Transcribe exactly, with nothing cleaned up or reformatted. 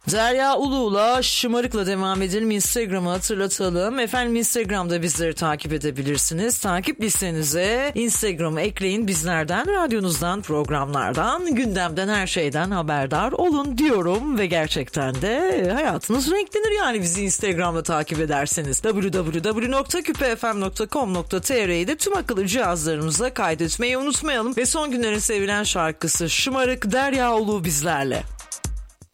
Derya Ulu'la Şımarık'la devam edelim. Instagram'ı hatırlatalım. Efendim Instagram'da bizleri takip edebilirsiniz. Takip listenize Instagram'ı ekleyin. Bizlerden, radyonuzdan, programlardan, gündemden, her şeyden haberdar olun diyorum. Ve gerçekten de hayatınız renklenir yani bizi Instagram'da takip ederseniz. double-u double-u double-u nokta küpe f m nokta com nokta t r'yi de tüm akıllı cihazlarımıza kaydetmeyi unutmayalım. Ve son günlerin sevilen şarkısı Şımarık, Derya Ulu bizlerle.